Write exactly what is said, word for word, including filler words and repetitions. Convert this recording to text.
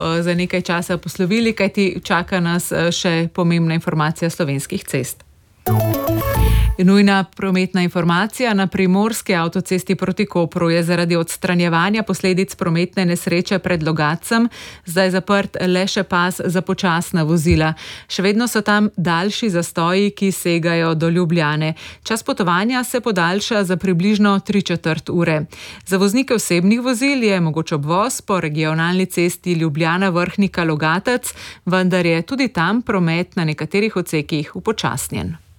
za nekaj časa poslovili, kajti čaka nas še pomembna informacija slovenskih cest. Nujna prometna informacija: na primorski avtocesti proti Kopru je zaradi odstranjevanja posledic prometne nesreče pred Logatcem zdaj zaprt le še pas za počasna vozila. Še vedno so tam daljši zastoji, ki segajo do Ljubljane. Čas potovanja se podaljša za približno tri četrt ure. Za voznike osebnih vozil je mogoč obvoz po regionalni cesti Ljubljana-Vrhnika-Logatec, vendar je tudi tam promet na nekaterih odsekih upočasnjen.